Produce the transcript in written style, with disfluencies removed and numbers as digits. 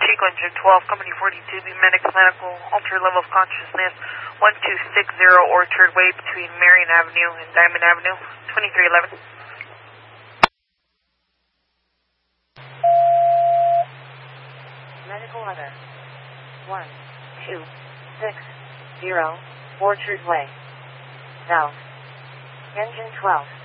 Chico, engine 12, company 42, be medical, alter level of consciousness, 1260 Orchard Way between Marion Avenue and Diamond Avenue, 2311. Medical other. 1260 Orchard Way. South. Engine 12.